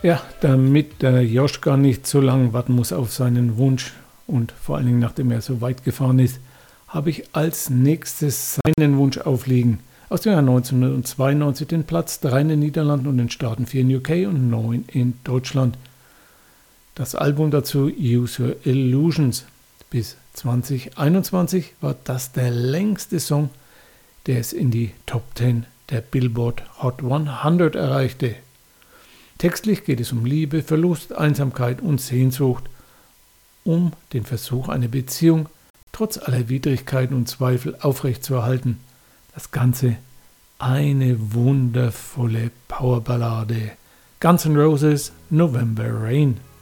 Ja, damit der Joschka nicht so lange warten muss auf seinen Wunsch und vor allen Dingen nachdem er so weit gefahren ist, habe ich als nächstes seinen Wunsch aufliegen. Aus dem Jahr 1992 den Platz 3 in den Niederlanden und den Staaten 4 in UK und 9 in Deutschland. Das Album dazu Use Your Illusions. Bis 2021 war das der längste Song, der es in die Top 10 der Billboard Hot 100 erreichte. Textlich geht es um Liebe, Verlust, Einsamkeit und Sehnsucht, um den Versuch, eine Beziehung trotz aller Widrigkeiten und Zweifel aufrechtzuerhalten. Das Ganze eine wundervolle Powerballade. Guns N' Roses, November Rain.